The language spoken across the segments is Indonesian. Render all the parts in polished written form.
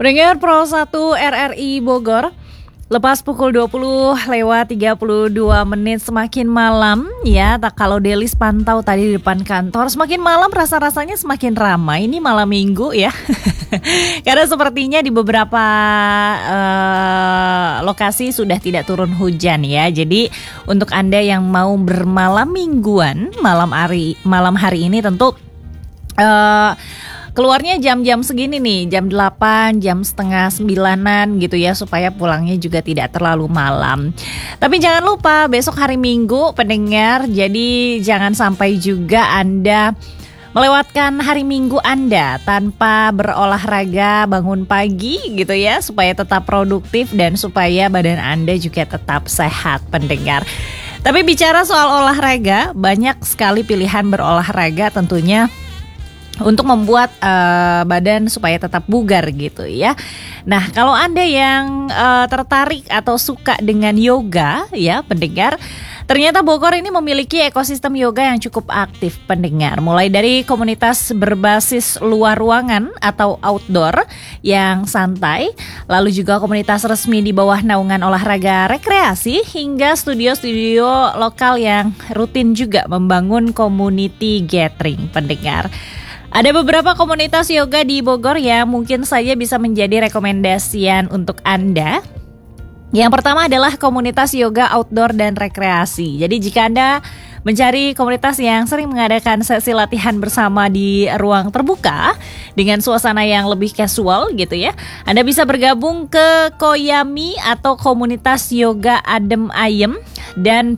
Pendengar Pro 1 RRI Bogor, lepas pukul 20:32 semakin malam ya, tak kalau Delis pantau tadi di depan kantor, semakin malam rasa-rasanya semakin ramai. Ini malam minggu ya. Karena sepertinya di beberapa lokasi sudah tidak turun hujan ya. Jadi untuk Anda yang mau bermalam mingguan malam hari ini tentu keluarnya jam-jam segini nih, jam 8, jam setengah 9 gitu ya, supaya pulangnya juga tidak terlalu malam. Tapi jangan lupa besok hari Minggu pendengar, jadi jangan sampai juga Anda melewatkan hari Minggu Anda tanpa berolahraga bangun pagi gitu ya, supaya tetap produktif dan supaya badan Anda juga tetap sehat pendengar. Tapi bicara soal olahraga, banyak sekali pilihan berolahraga tentunya untuk membuat badan supaya tetap bugar gitu ya. Nah, kalau Anda yang tertarik atau suka dengan yoga ya pendengar, ternyata Bogor ini memiliki ekosistem yoga yang cukup aktif pendengar. Mulai dari komunitas berbasis luar ruangan atau outdoor yang santai, lalu juga komunitas resmi di bawah naungan olahraga rekreasi, hingga studio-studio lokal yang rutin juga membangun community gathering pendengar. Ada beberapa komunitas yoga di Bogor yang mungkin saja bisa menjadi rekomendasian untuk Anda. Yang pertama adalah komunitas yoga outdoor dan rekreasi. Jadi jika Anda mencari komunitas yang sering mengadakan sesi latihan bersama di ruang terbuka dengan suasana yang lebih casual gitu ya, Anda bisa bergabung ke Koyami atau komunitas yoga Adem Ayem dan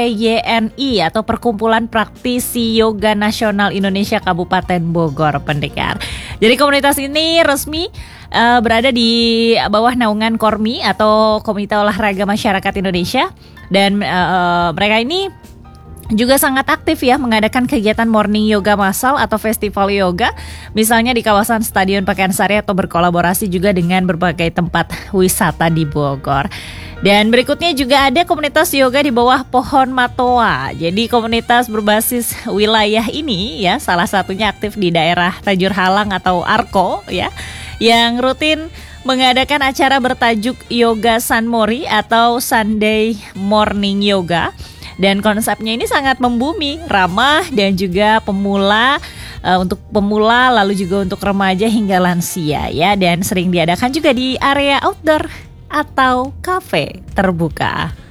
PPYNI atau Perkumpulan Praktisi Yoga Nasional Indonesia Kabupaten Bogor pendengar. Jadi komunitas ini resmi berada di bawah naungan KORMI atau Komite Olahraga Masyarakat Indonesia, dan mereka ini juga sangat aktif ya mengadakan kegiatan morning yoga massal atau festival yoga, misalnya di kawasan Stadion Pakansari, atau berkolaborasi juga dengan berbagai tempat wisata di Bogor. Dan berikutnya juga ada komunitas yoga di bawah pohon matoa. Jadi komunitas berbasis wilayah ini ya, salah satunya aktif di daerah Tajur Halang atau Arko ya, yang rutin mengadakan acara bertajuk Yoga Sanmori atau Sunday Morning Yoga. Dan konsepnya ini sangat membumi, ramah dan juga pemula, untuk pemula lalu juga untuk remaja hingga lansia ya, dan sering diadakan juga di area outdoor atau kafe terbuka.